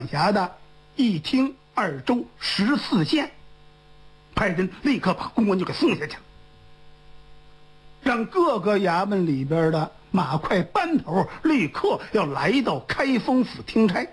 辖的一厅二州14县，派人立刻把公文就给送下去了，让各个衙门里边的马快班头立刻要来到开封府听差。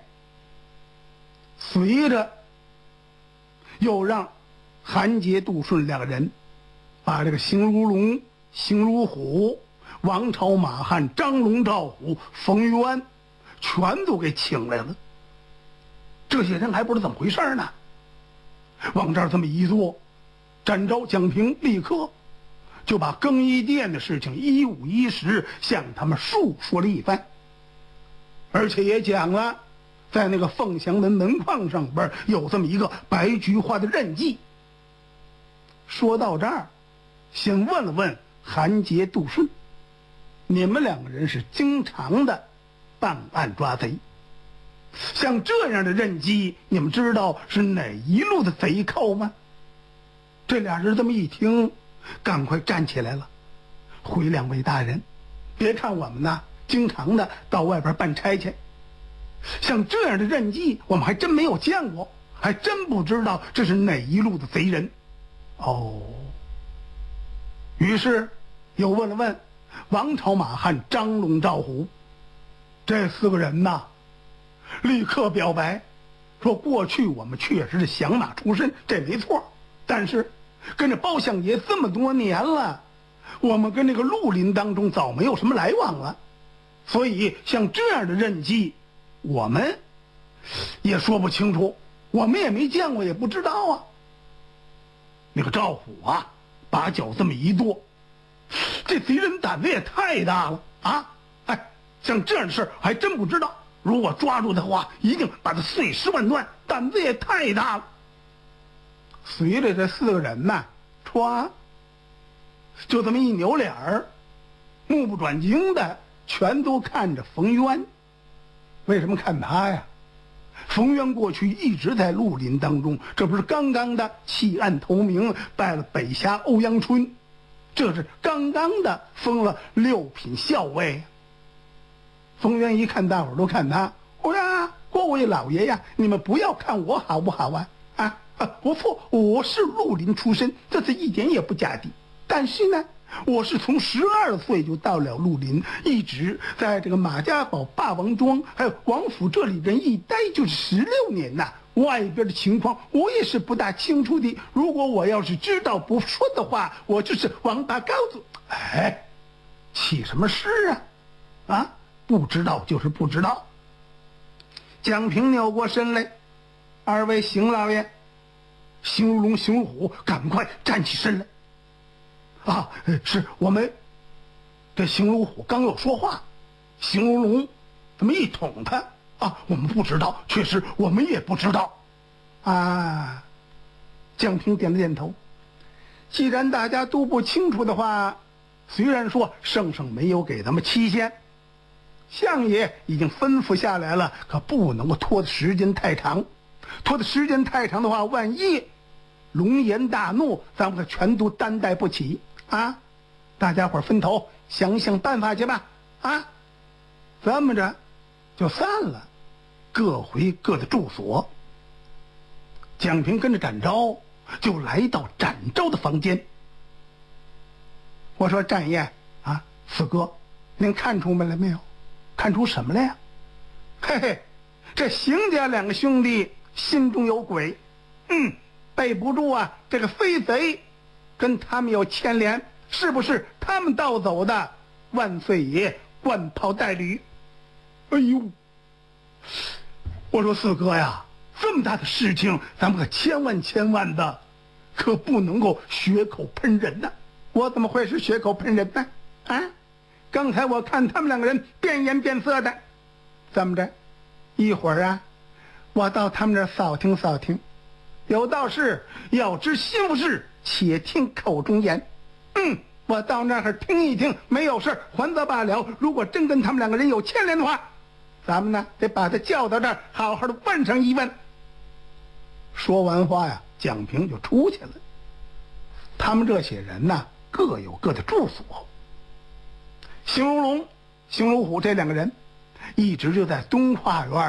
随着又让韩杰、杜顺两个人把这个邢如龙、邢如虎、王朝、马汉、张龙、赵虎、冯玉安全都给请来了。这些人还不知道怎么回事呢，往这儿这么一坐，展昭、蒋平立刻就把更衣殿的事情一五一十向他们述说了一番，而且也讲了在那个凤翔门门框上边有这么一个白菊花的印记。说到这儿，先问了问韩杰、杜顺，你们两个人是经常的办案抓贼，像这样的印记，你们知道是哪一路的贼寇吗？这俩人这么一听，赶快站起来了，回两位大人，别看我们呢经常的到外边办差去，像这样的印记我们还真没有见过，还真不知道这是哪一路的贼人。哦，于是又问了问王朝、马汉、张龙、赵虎这4个人呐，立刻表白说，过去我们确实是响马出身，这没错，但是跟着包相爷这么多年了，我们跟这个绿林当中早没有什么来往了，所以像这样的印记我们也说不清楚，我们也没见过，也不知道啊。那个赵虎啊，把脚这么一跺，这贼人胆子也太大了啊！哎，像这样的事还真不知道，如果抓住的话，一定把他碎尸万段，胆子也太大了。随着这4个人呐，歘，就这么一扭脸儿，目不转睛的全都看着冯渊。为什么看他呀？冯渊过去一直在绿林当中，这不是刚刚的弃暗投明，拜了北峡欧阳春，这是刚刚的封了6品校尉。冯渊一看大伙儿都看他，我呀，各位老爷呀，你们不要看我好不好啊？不错，我是绿林出身，这是一点也不假的。但是呢，我是从12岁就到了绿林，一直在这个马家堡、霸王庄还有王府这里边一待就是16年呐。外边的情况我也是不大清楚的，如果我要是知道不说的话，我就是王八羔子。哎，起什么事啊？不知道就是不知道。蒋平扭过身来，二位邢老爷，邢如龙、邢如虎，赶快站起身来。是我们这邢如虎刚要说话，邢如龙怎么一捅他我们不知道，确实我们也不知道啊。蒋平点了点头，既然大家都不清楚的话，虽然说圣上没有给咱们期限，相爷已经吩咐下来了，可不能够拖的时间太长，拖的时间太长的话，万一龙颜大怒，咱们可全都担待不起啊！大家伙分头想想办法去吧这么着就散了，各回各的住所。蒋平跟着展昭就来到展昭的房间。我说展爷四哥，您看出来了没有？看出什么来呀？嘿嘿，这邢家2个兄弟心中有鬼，背不住这个飞贼跟他们有牵连，是不是他们盗走的万岁爷冠袍带履？哎呦，我说四哥呀，这么大的事情咱们可千万的可不能够血口喷人呐。我怎么会是血口喷人呢？刚才我看他们2个人变颜变色的，怎么着，一会儿我到他们这儿扫听扫听，有道是要知心腹事，且听口中言。我到那儿听一听，没有事还则罢了，如果真跟他们2个人有牵连的话，咱们呢得把他叫到这儿，好好的问上一问。说完话蒋平就出去了。他们这些人呢，各有各的住所。邢如龙、邢如虎这2个人一直就在东跨院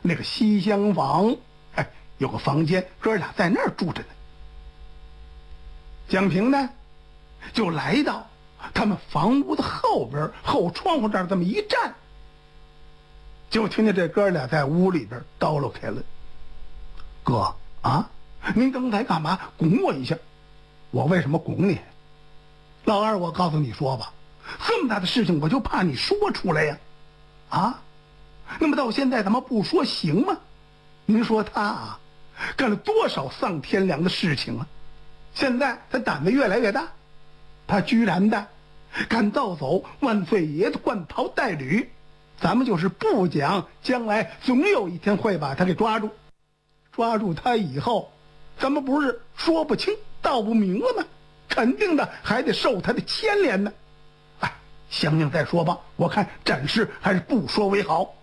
那个西厢房，哎，有个房间，哥俩在那儿住着呢。蒋平呢，就来到他们房屋的后边后窗户这儿这么一站，就听见这哥俩在屋里边叨唠开了：“哥啊，您刚才干嘛拱我一下？我为什么拱你？老二，我告诉你说吧，这么大的事情我就怕你说出来呀，啊？那么到现在咱们不说行吗？您说他啊，干了多少丧天良的事情啊？现在他胆子越来越大，他居然的敢盗走万岁爷的冠袍带履，咱们就是不讲，将来总有一天会把他给抓住。抓住他以后，咱们不是说不清道不明了吗？肯定的还得受他的牵连呢。哎，想想再说吧，我看暂时还是不说为好。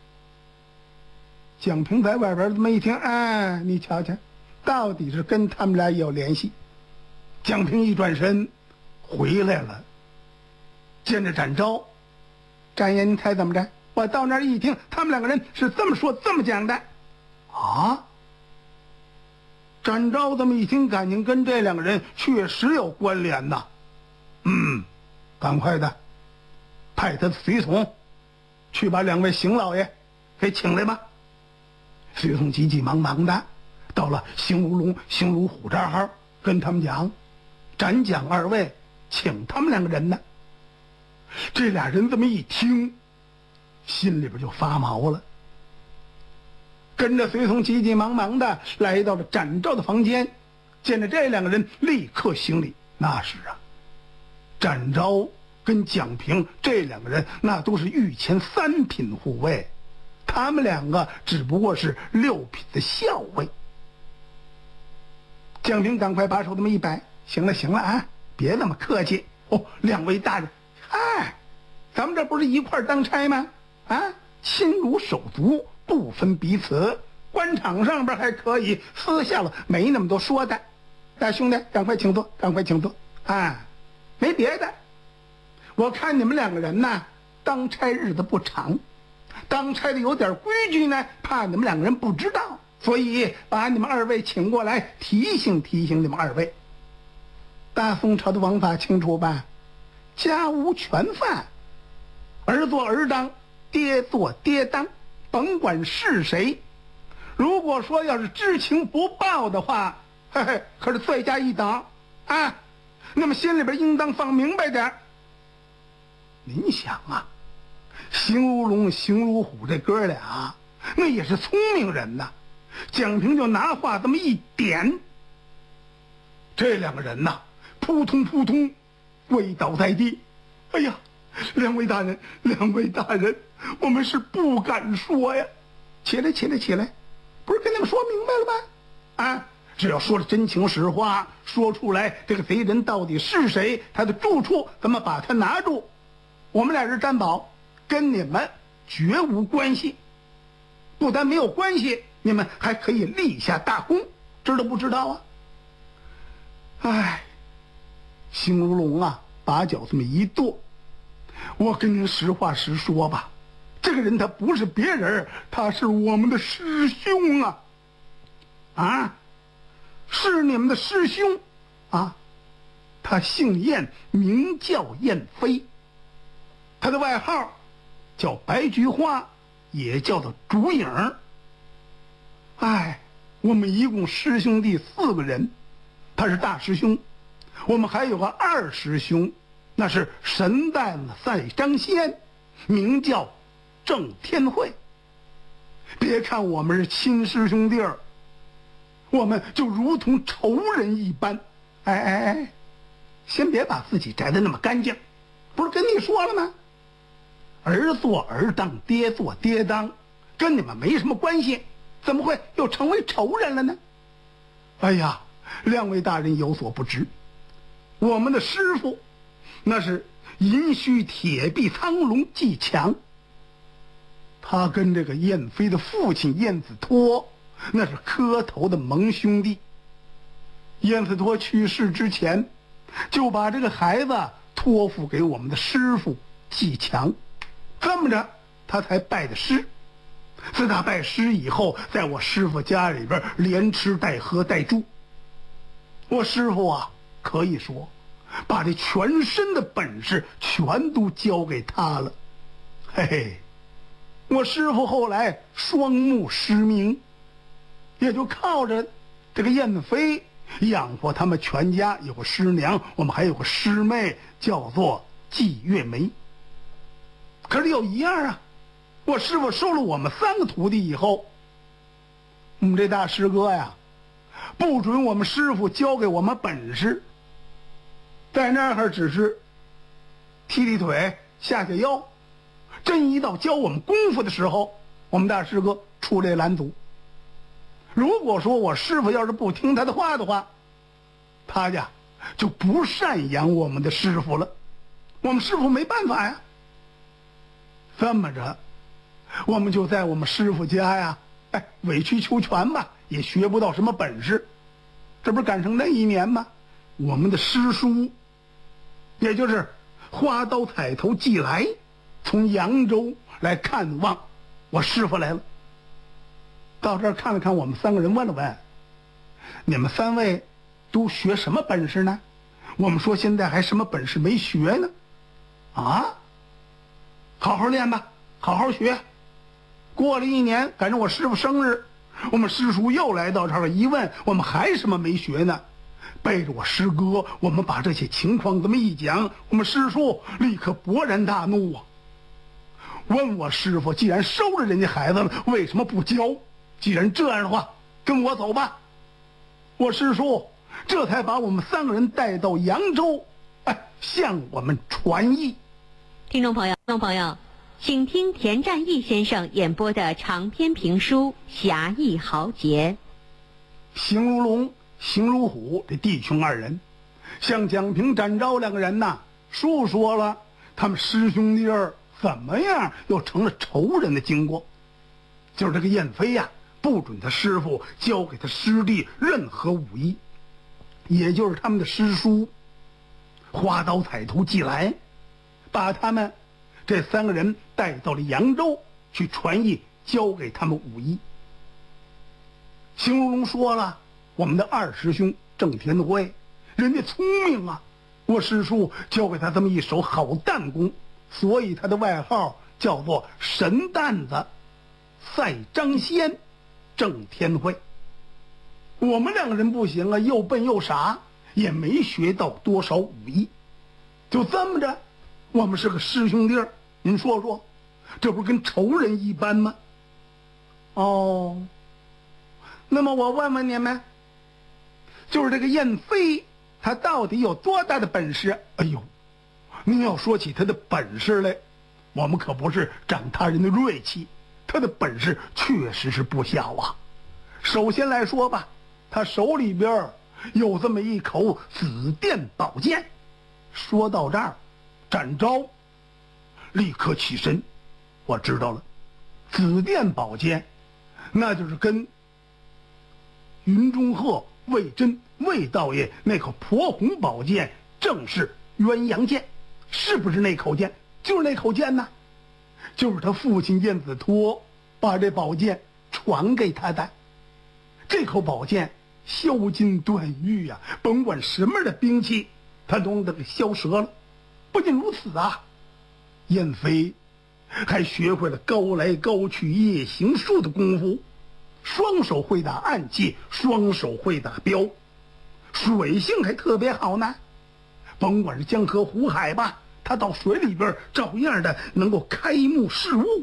蒋平在外边这么一听，哎，你瞧瞧，到底是跟他们俩有联系。蒋平一转身回来了，见着展昭，展爷，您猜怎么着？我到那儿一听，他们两个人是这么说这么讲的。啊？展昭这么一听，感情跟这两个人确实有关联呐。赶快的派他的随从去把两位邢老爷给请来吧。随从急急忙忙的到了邢如龙、邢如虎这儿，跟他们讲：展蒋二位请他们两个人呢。这俩人这么一听，心里边就发毛了，跟着随从急急忙忙的来到了展昭的房间，见着这两个人立刻行礼。那是啊，展昭跟蒋平这两个人那都是御前3品护卫，他们两个只不过是6品的校尉。蒋平赶快把手这么一摆：行了行了啊，别那么客气哦，两位大人，嗨，咱们这不是一块当差吗？啊，亲如手足，不分彼此，官场上边还可以，私下了没那么多说的。大兄弟，赶快请坐，赶快请坐啊！没别的，我看你们两个人呢，当差日子不长，当差的有点规矩呢，怕你们两个人不知道，所以把你们二位请过来，提醒提醒你们二位。大宋朝的王法清楚吧？家无全犯，儿做儿当，爹做爹当，甭管是谁，如果说要是知情不报的话，嘿嘿，可是罪加一等啊！那么心里边应当放明白点。您想啊，邢如龙、邢如虎这哥俩那也是聪明人呐。蒋平就拿话这么一点，这两个人呐，扑通扑通跪倒在地。哎呀，两位大人，两位大人，我们是不敢说呀。起来起来起来，不是跟他们说明白了吗？啊，只要说了真情实话，说出来这个贼人到底是谁，他的住处咱们把他拿住，我们俩人担保跟你们绝无关系。不但没有关系，你们还可以立下大功，知道不知道啊？哎，邢如龙啊，把脚这么一跺，我跟您实话实说吧，这个人他不是别人，他是我们的师兄啊！啊，是你们的师兄啊！他姓燕，名叫燕飞，他的外号叫白菊花，也叫做竹影。哎，我们一共师兄弟4个人，他是大师兄，我们还有个二师兄，那是神旦赛张仙，名叫郑天惠。别看我们是亲师兄弟儿，我们就如同仇人一般。哎哎哎，先别把自己摘得那么干净，不是跟你说了吗？儿做儿当，爹做爹当，跟你们没什么关系，怎么会又成为仇人了呢？哎呀，两位大人有所不知，我们的师傅那是银须铁臂苍龙纪强，他跟这个燕飞的父亲燕子托那是磕头的盟兄弟。燕子托去世之前，就把这个孩子托付给我们的师傅纪强，这么着他才拜的师。 自打拜师以后，在我师傅家里边连吃带喝带住。我师傅啊，可以说把这全身的本事全都交给他了。嘿嘿，我师傅后来双目失明，也就靠着这个燕飞养活他们全家。有个师娘，我们还有个师妹，叫做季月梅。可是有一样啊，我师傅收了我们3个徒弟以后，我们这大师哥呀，不准我们师傅教给我们本事，在那儿只是踢踢腿下下腰，真一到教我们功夫的时候，我们大师哥出来拦阻。如果说我师傅要是不听他的话的话，他呀就不赡养我们的师傅了，我们师傅没办法呀。这么着，我们就在我们师傅家呀，委曲求全吧，也学不到什么本事。这不是赶上那一年吗？我们的师叔，也就是花刀彩头季来，从扬州来看望我师傅来了。到这儿看了看我们3个人，问了问：你们3位都学什么本事呢？我们说现在还什么本事没学呢？啊，好好练吧，好好学。过了1年，赶上我师傅生日，我们师叔又来到这儿一问，我们还什么没学呢？背着我师哥，我们把这些情况这么一讲，我们师叔立刻勃然大怒啊！问我师傅，既然收了人家孩子了，为什么不教？既然这样的话，跟我走吧。我师叔这才把我们3个人带到扬州，向我们传艺。 听众朋友，请听田占义先生演播的长篇评书《侠义豪杰》。 形如龙、形如虎这弟兄2人，向蒋平、展昭2个人呐，述说了他们师兄弟儿怎么样又成了仇人的经过。就是这个燕飞呀，不准他师傅教给他师弟任何武艺，也就是他们的师叔花刀彩头季来，把他们这3个人带到了扬州去传艺，教给他们武艺。形如龙说了，我们的2师兄郑天辉，人家聪明啊，我师叔教给他这么一手好弹功，所以他的外号叫做神弹子赛张仙郑天辉。我们2个人不行啊，又笨又傻，也没学到多少武艺。就这么着，我们是个师兄弟儿，您说说，这不是跟仇人一般吗？哦，那么我问问你们，就是这个燕飞，他到底有多大的本事？哎呦，您要说起他的本事来，我们可不是长他人的锐气，他的本事确实是不小啊。首先来说吧，他手里边有这么一口紫电宝剑。说到这儿，展昭立刻起身，我知道了，紫电宝剑那就是跟云中鹤、魏征、魏道爷那口婆红宝剑正是鸳鸯剑，是不是那口剑？就是那口剑呢，就是他父亲燕子托把这宝剑传给他的。这口宝剑削金断玉呀，甭管什么样的兵器他都能给削折了。不仅如此啊，燕飞还学会了高来高去夜行术的功夫，双手会打暗器，双手会打镖，水性还特别好呢。甭管是江河湖海吧，他到水里边照样的能够开目视物。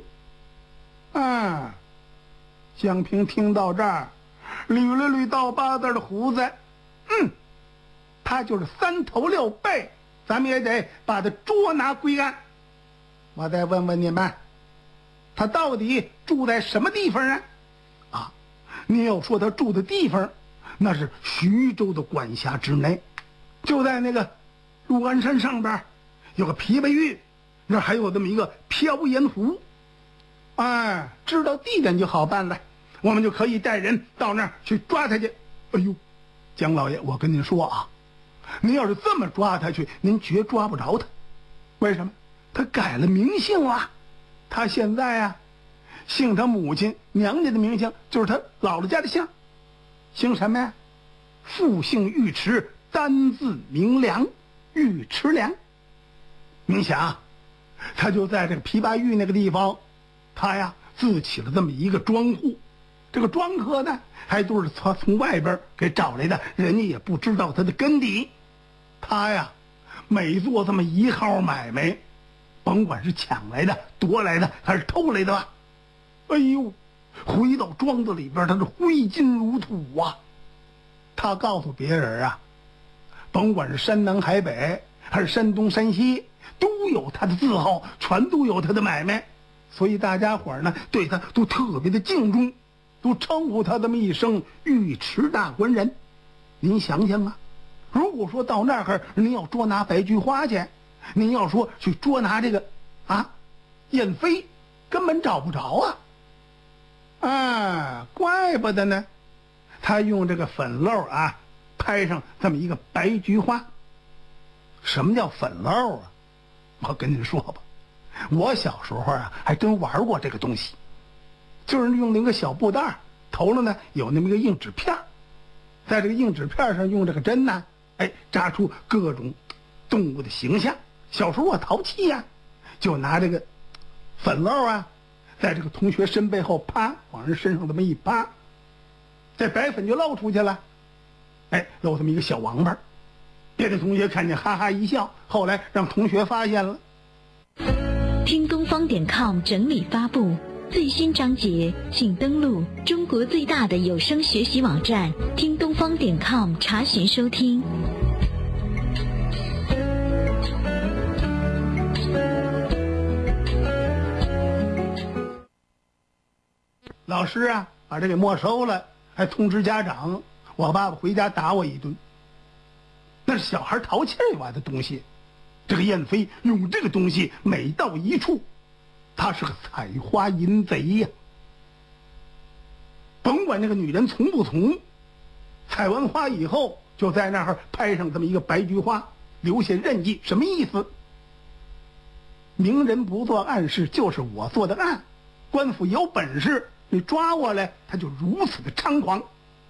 江平听到这儿，捋了捋倒八字的胡子，他就是3头6臂，咱们也得把他捉拿归案。我再问问你们，他到底住在什么地方啊？你要说他住的地方，那是徐州的管辖之内，就在那个鹿鞍山上边有个琵琶峪，那还有这么一个漂盐湖。知道地点就好办了，我们就可以带人到那儿去抓他去。哎呦，姜老爷，我跟您说啊，您要是这么抓他去，您绝抓不着他。为什么？他改了名姓了。他现在姓他母亲娘家的名姓就是他姥姥家的姓，姓什么呀？父姓尉迟，单字明良，尉迟良。你想，他就在这个琵琶峪那个地方，他呀自起了这么一个庄户。这个庄客呢，还都是他从外边给找来的，人家也不知道他的根底。他呀，每做这么一号买卖，甭管是抢来的、夺来的还是偷来的吧，哎呦，回到庄子里边，他是挥金如土啊。他告诉别人啊，甭管是山南海北还是山东山西，都有他的字号，全都有他的买卖，所以大家伙呢对他都特别的敬重，都称呼他这么一声尉迟大官人。您想想啊，如果说到那儿您要捉拿白菊花去，您要说去捉拿这个燕飞，根本找不着啊！怪不得呢，他用这个粉漏拍上这么一个白菊花。什么叫粉漏啊？我跟您说吧，我小时候还真玩过这个东西，就是用那个小布袋，头了呢有那么一个硬纸片，在这个硬纸片上用这个针呢，扎出各种动物的形象。小时候我淘气呀，就拿这个粉漏在这个同学身背后啪往人身上这么一啪，这白粉就露出去了，露这么一个小王八。别的同学看见哈哈一笑，后来让同学发现了。 听东方.com 整理发布最新章节，请登录中国最大的有声学习网站听东方.com查询收听。 老师把这给没收了，还通知家长，我爸爸回家打我一顿。那是小孩淘气玩的东西，这个燕飞用这个东西每到一处，他是个采花淫贼呀。甭管那个女人从不从，采完花以后就在那儿拍上这么一个白菊花，留下印记。什么意思？明人不做暗事，就是我做的暗，官府有本事你抓我来，他就如此的猖狂。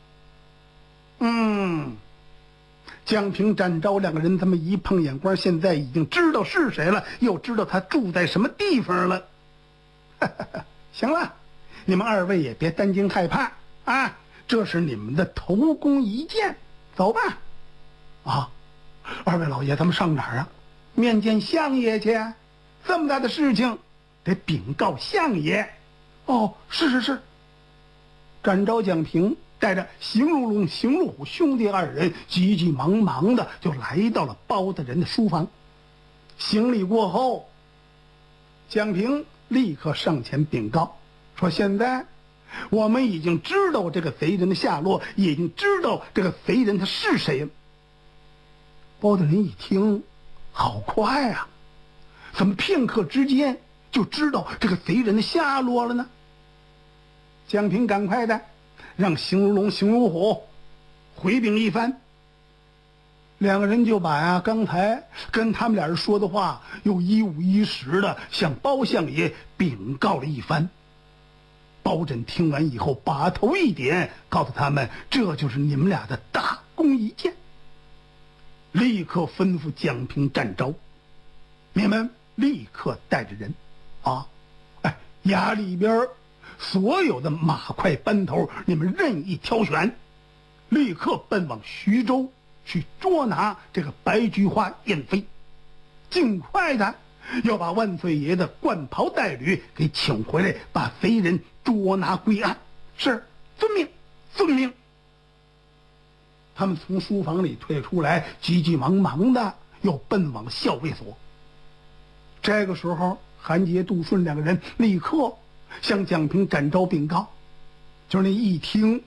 江平、展昭两个人这么一碰眼光，现在已经知道是谁了，又知道他住在什么地方了。行了，你们二位也别担惊害怕这是你们的头功一件，走吧。二位老爷，咱们上哪儿面见相爷去这么大的事情得禀告相爷。是。展昭、蒋平带着邢如龙、邢如虎兄弟二人急急忙忙的就来到了包大人的书房。行礼过后，蒋平立刻上前禀告说，现在我们已经知道这个贼人的下落，已经知道这个贼人他是谁了。包大人一听，好快怎么片刻之间就知道这个贼人的下落了呢？蒋平赶快的让邢如龙、邢如虎回禀一番，两个人就把刚才跟他们俩人说的话又一五一十的向包相爷禀告了一番。包拯听完以后把头一点，告诉他们这就是你们俩的大功一件，立刻吩咐蒋平、展昭，你们立刻带着人衙里边所有的马快班头，你们任意挑选，立刻奔往徐州去捉拿这个白菊花燕飞，尽快的要把万岁爷的冠袍带履给请回来，把贼人捉拿归案。是，遵命，遵命。他们从书房里退出来，急急忙忙的又奔往校尉所。这个时候，韩杰、杜顺两个人立刻向蒋平、展昭禀告，就是那一听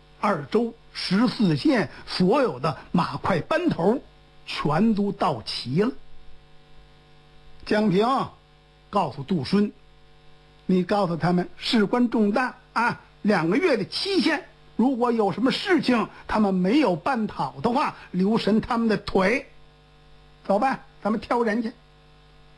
2州14县所有的马快班头全都到齐了。蒋平告诉杜顺，你告诉他们事关重大2个月的期限，如果有什么事情他们没有办好的话，留神他们的腿。走吧，咱们挑人去。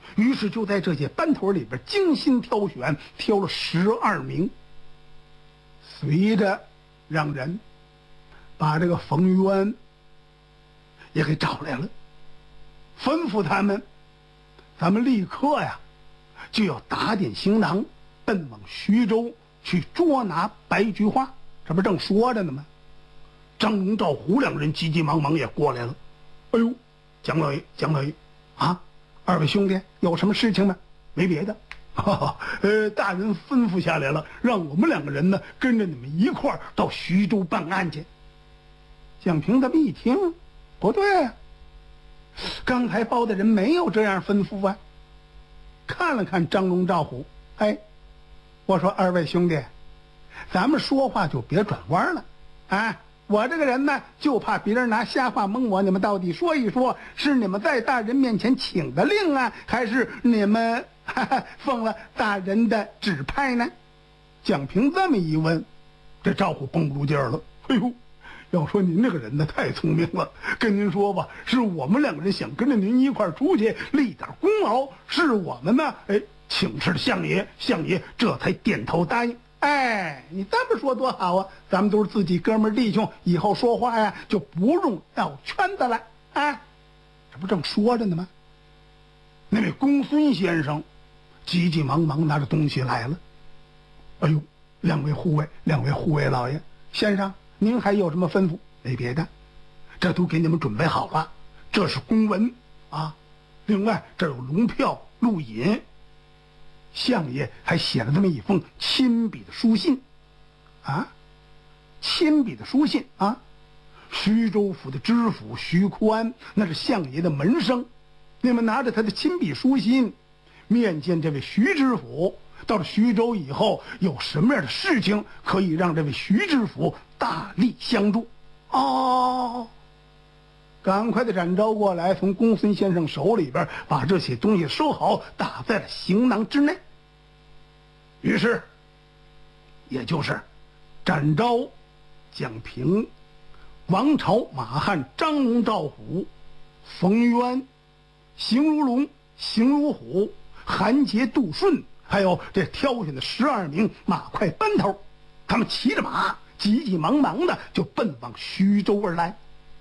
于是就在这些班头里边精心挑选，挑了12名，随着让人把这个冯渊也给找来了，吩咐他们，咱们立刻呀就要打点行囊，奔往徐州去捉拿白菊花。这不正说着呢吗？张龙赵虎两人急急忙忙也过来了。哎呦，蒋老爷啊，二位兄弟有什么事情吗？没别的，大人吩咐下来了，让我们2个人呢跟着你们一块儿到徐州办案去。蒋平这么一听，不对啊，刚才包大人没有这样吩咐啊。看了看张龙赵虎，我说二位兄弟，咱们说话就别转弯了啊！我这个人呢，就怕别人拿瞎话蒙我。你们到底说一说，是你们在大人面前请的令啊，还是你们奉了大人的指派呢？蒋平这么一问，这赵虎绷不住劲儿了。哎呦，要说您这个人呢，太聪明了。跟您说吧，是我们2个人想跟着您一块儿出去立点功劳，是我们呢，请示相爷，相爷这才点头答应。你这么说多好啊！咱们都是自己哥们儿弟兄，以后说话呀就不用绕圈子了啊！这不正说着呢吗？那位公孙先生急急忙忙拿着东西来了。哎呦，两位护卫老爷，先生您还有什么吩咐？没别的，这都给你们准备好了。这是公文啊，另外这有龙票、录引。相爷还写了这么一封亲笔的书信啊，徐州府的知府徐宽，那是相爷的门生。你们拿着他的亲笔书信面见这位徐知府，到了徐州以后有什么样的事情可以让这位徐知府大力相助。赶快的展昭过来，从公孙先生手里边把这些东西收好，打在了行囊之内。于是也就是展昭、蒋平、王朝、马汉、张龙、赵虎、冯渊、邢如龙、邢如虎、韩杰、杜顺，还有这挑选的12名马快班头，他们骑着马急急忙忙的就奔往徐州而来。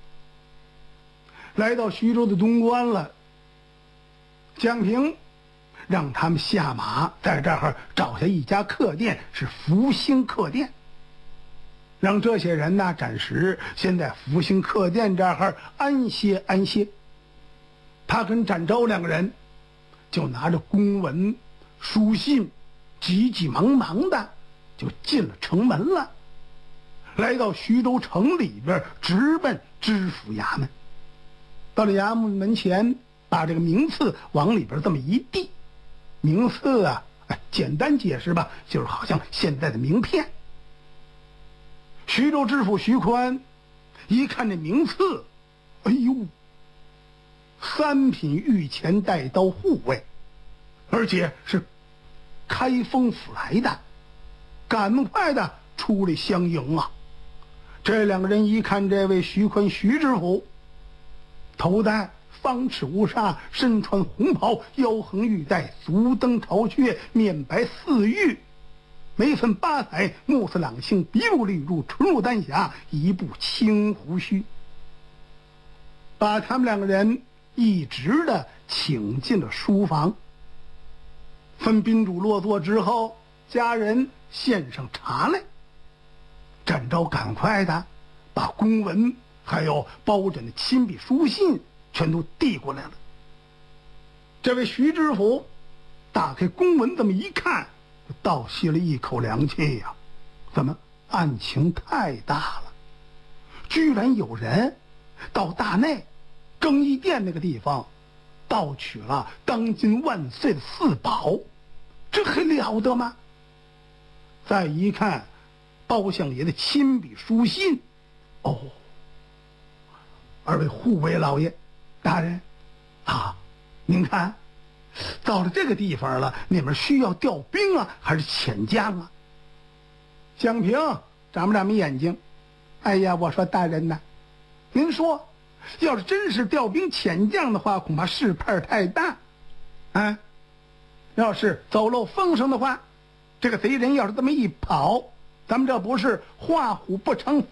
来到徐州的东关了，蒋平让他们下马，在这儿找下一家客店，是福星客店，让这些人呢暂时先在福星客店这儿安歇安歇。他跟展昭2个人就拿着公文书信，急急忙忙的就进了城门了，来到徐州城里边，直奔知府衙门。到了衙门门前，把这个名次往里边这么一递。名次啊，简单解释吧，就是好像现在的名片。徐州知府徐宽一看这名次，哎呦，3品御前带刀护卫，而且是开封府来的，赶快的出来相迎啊！这2个人一看这位徐宽徐知府，头戴方尺乌纱，身穿红袍，腰横玉带，足蹬朝靴，面白似玉，眉分8彩，目似朗星，鼻如绿珠，唇如丹霞，一部青胡须，把他们2个人一直的请进了书房。分宾主落座之后，家人献上茶来。展昭赶快的把公文还有包着的亲笔书信全都递过来了。这位徐知府打开公文这么一看，就倒吸了一口凉气呀！怎么案情太大了？居然有人到大内更衣殿那个地方盗取了当今万岁的4宝，这还了得吗？再一看包相爷的亲笔书信，二位护卫老爷大人啊，您看到了这个地方了，你们需要调兵啊还是遣将啊？蒋平眨巴眨巴眼睛，哎呀，我说大人呐，您说要是真是调兵遣将的话，恐怕事派太大啊，要是走漏风声的话，这个贼人要是这么一跑，咱们这不是画虎不成